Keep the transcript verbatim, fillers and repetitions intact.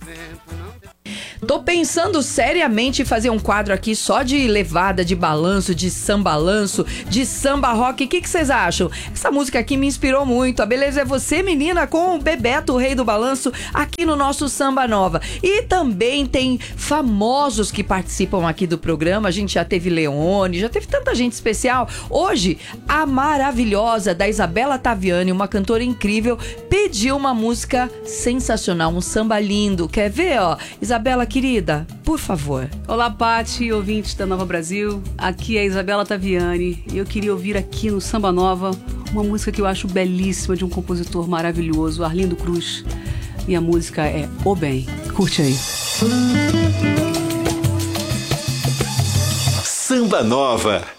Tô pensando seriamente em fazer um quadro aqui só de levada, de balanço, de sambalanço, de samba rock. O que que vocês acham? Essa música aqui me inspirou muito. A Beleza é Você, menina, com o Bebeto, o rei do balanço, aqui no nosso Samba Nova. E também tem famosos que participam aqui do programa. A gente já teve Leone, já teve tanta gente especial. Hoje, a maravilhosa da Isabela Taviani, uma cantora incrível, pediu uma música sensacional, um samba lindo. Quer ver, ó? Isabela, querida, por favor. Olá, Pati, ouvintes da Nova Brasil. Aqui é a Isabela Taviani e eu queria ouvir aqui no Samba Nova uma música que eu acho belíssima, de um compositor maravilhoso, Arlindo Cruz. E a música é O Bem. Curte aí. Samba Nova.